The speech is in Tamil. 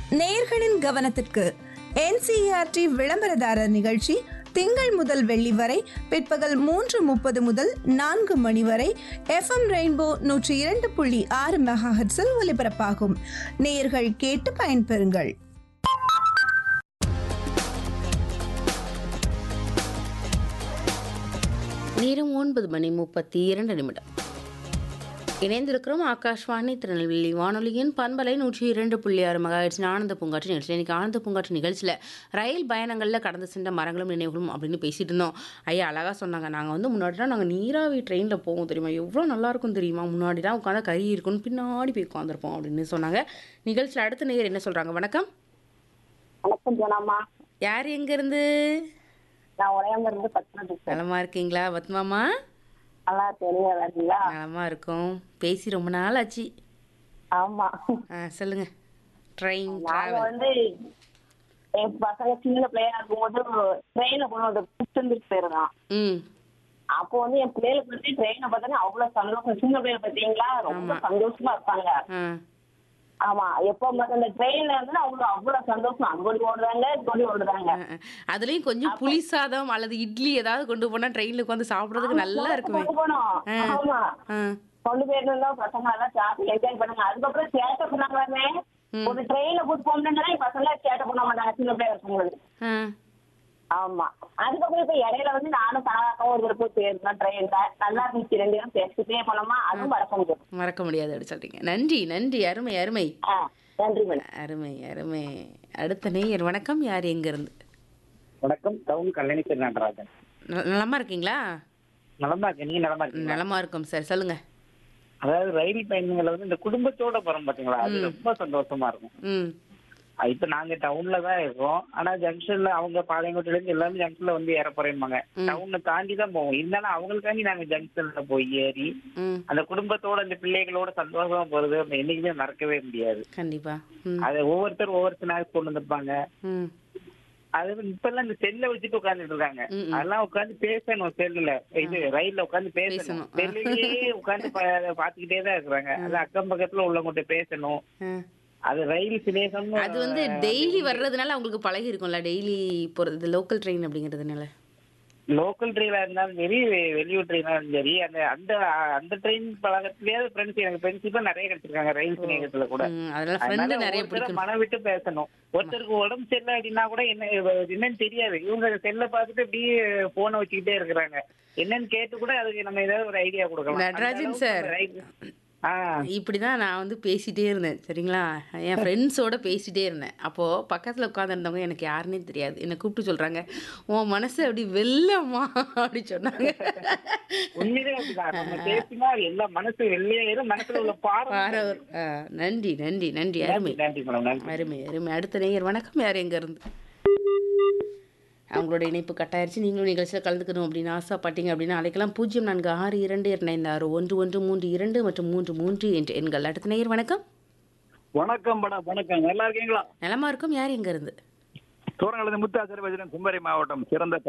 நேயர்களின் கவனத்திற்கு NCERT விளம்பரதாரர் நிகழ்ச்சி திங்கள் முதல் வெள்ளி வரை பிற்பகல் 3:30 முதல் 4 மணி வரை FM ரெயின்போ 102.6 மெகாஹெர்ட்ஸில் ஒலிபரப்பாகும். நேயர்கள் கேட்டு பயன்பெறுங்கள். நேரம் 9:32 இணைந்திருக்கிறோம். ஆகாஷ்வாணி திருநெல்வேலி வானொலியின் பண்பலை 102.6 மெகாஹெர்ட்ஸ் ஆனந்த பூங்காற்று நிகழ்ச்சி. இன்னைக்கு ஆனந்த பூங்காற்று நிகழ்ச்சியில் ரயில் பயணங்களில் கடந்து சென்ற மரங்களும் நினைவுகளும் அப்படின்னு பேசிட்டு இருந்தோம். ஐயா அழகாக சொன்னாங்க. நாங்கள் முன்னாடிலாம் நாங்கள் நீராவி ட்ரெயினில் போவோம் தெரியுமா, எவ்வளோ நல்லாயிருக்கும் தெரியுமா, முன்னாடிலாம் உட்காந்தா கறி இருக்குன்னு பின்னாடி போய் உட்காந்துருப்போம் அப்படின்னு சொன்னாங்க. நிகழ்ச்சியில் அடுத்த நேயர் என்ன சொல்கிறாங்க? வணக்கம். வணக்கம் ஜோனாமா. யார் எங்கேருந்து? நான் உடையாம பத்மா. நலமா இருக்கீங்களா பத்மாமா? நல்லா இருக்கீங்களா? நலமா இருக்கும். பேசி ரொம்ப நாள் ஆச்சு. ஆமா, சொல்லுங்க. ட்ரெயின் நாங்க என் பசங்க சின்ன பிள்ளையா இருக்கும்போது ட்ரெயின்ல போனோம் போயிருந்தான். அப்போ என் பிள்ளைகளுக்கு பத்தி ட்ரெயினை பார்த்தோன்னா அவ்வளவு சந்தோஷம். சின்ன பிள்ளைய பார்த்தீங்களா ரொம்ப சந்தோஷமா இருப்பாங்க. ஆமா, எப்போ அந்த ட்ரெயின்ல அவ்வளவு சந்தோஷம். அங்கோடி ஓடுறாங்க, இங்கோடி ஓடுறாங்க. அதுலயும் கொஞ்சம் புளி சாதம் அல்லது இட்லி ஏதாவது கொண்டு போனா ட்ரெயின்ல உட்காந்து சாப்பிடுறதுக்கு நல்லா இருக்குமே. ஆமா, கொண்டு போயிருந்தா பசங்க எல்லாம் சாப்பிட்டு என்ஜாய் பண்ணுங்க. அதுக்கப்புறம் சேட்டை பண்ணாங்க. ஒரு ட்ரெயின்ல கூட்டு போனோம்னா பசங்க சேட்டை பண்ண மாட்டாங்க சின்ன பிள்ளையா இருக்கும்போது. ஆமா, அதுக்கப்புறம் இப்ப இடையில நானும் கனகாக்காவும் ஒரு தடவை போயிருந்தேன் ட்ரெயின்ல. நல்லா இருந்துச்சு. 2 பேரும் பேசிட்டே போனோமா, அதுவும் மறக்க முடியாது அப்படி சொல்றீங்க. நன்றி நன்றி. அருமை அருமை. நன்றி. அருமை அருமை. அடுத்த நேயர் வணக்கம். யார் எங்க இருந்து? வணக்கம். டவுன் கல்லணை நடராஜன். நலமா இருக்கீங்களா? நலமா இருக்கேன். நீங்க நலமா இருக்கீங்க? நலமா இருக்கும் சார், சொல்லுங்க. அதாவது ரயில் பயணங்களை இந்த குடும்பத்தோட போறோம் பாத்தீங்களா, அது ரொம்ப சந்தோஷமா இருக்கும். இப்ப நாங்க டவுன்ல தான் இருக்கோம். ஆனா ஜங்ஷன்ல அவங்க பாளையங்கோட்டையில இருந்து எல்லாமே ஜங்ஷன்ல ஏற போறேன்பாங்க. டவுனை தாண்டி தான் போவோம். இருந்தாலும் அவங்களுக்காண்டி நாங்க ஜங்ஷன்ல போய் ஏறி அந்த குடும்பத்தோட அந்த பிள்ளைகளோட சந்தோஷமா போறது நம்ம என்னைக்குமே மறக்கவே முடியாது. கண்டிப்பா. அது ஒவ்வொருத்தரும் ஒவ்வொரு ஸ்நாக்ஸ் கொண்டு வந்திருப்பாங்க. அது இப்ப எல்லாம் இந்த செல்ல வச்சுட்டு உட்கார்ந்துட்டு இருக்காங்க. அதெல்லாம் உட்காந்து பேசணும். செல்லுல இது ரயில்ல உட்காந்து பேசணும். செல்லுலயே உட்காந்து பாத்துக்கிட்டே தான் இருக்கிறாங்க. அது அக்கம் பக்கத்துல உள்ளவங்கிட்ட பேசணும். அது ரயில் சிலேசம். அது டெய்லி வர்றதுனால அவங்களுக்கு பழகி இருக்கும்ல, டெய்லி போறது லோக்கல் ட்ரெயின் அப்படிங்கிறதுனால. லோக்கல் ட்ரெயினா இருந்தாலும் சரி, வெளியூர் ட்ரெயினா இருந்தாலும் சரி, அந்த அந்த அந்த ட்ரெயின் பழக்கத்திலேயே ஃப்ரெண்ட்ஸ் எனக்கு ஃப்ரெண்ட்ஷிப்பா நிறைய கிடைச்சிருக்காங்க ரயில் சிநேகத்துல கூட. அதனால நிறைய மனம் விட்டு பேசணும். ஒருத்தருக்கு உடம்பு சரியில்லை அப்படின்னா கூட என்னன்னு தெரியாது. இவங்க செல்ல பார்த்துட்டு அப்படியே போனை வச்சுக்கிட்டே இருக்கிறாங்க. என்னன்னு கேட்டு கூட அதுக்கு நம்ம ஏதாவது ஒரு ஐடியா கொடுக்கலாம். நடராஜன் சார், இப்படிதான் நான் பேசிட்டே இருந்தேன் சரிங்களா. என் ஃப்ரெண்ட்ஸோட பேசிட்டே இருந்தேன். அப்போ பக்கத்துல உட்காந்துருந்தவங்க எனக்கு யாருன்னே தெரியாது. என்னை கூப்பிட்டு சொல்றாங்க, உன் மனசு அப்படி வெள்ளமா அப்படி சொன்னாங்க. உண்மையிலே பேசினா எல்லா மனசு வெள்ளையாயிரும். மனசுல உள்ள பாரம். நன்றி நன்றி நன்றி. அருமை அருமை அருமை. அடுத்த நேயர் வணக்கம். யார் எங்க இருந்து? அவங்களோட இணைப்பு கட்டாயிருச்சு. நீங்களும் நிகழ்ச்சியில் கலந்துக்கணும் அப்படின்னு ஆசைப்பட்டீங்க அப்படின்னா அழைக்கலாம். 0462259132 மற்றும் 33 என்ற எண்கள். அடுத்த நேயர் வணக்கம். வணக்கம் மேடம். வணக்கம். நல்லா இருக்கீங்களா? நலமா இருக்கும். யார் எங்க இருந்து? தூரங்களது முத்தாசர் குமரி மாவட்டம். சிறந்த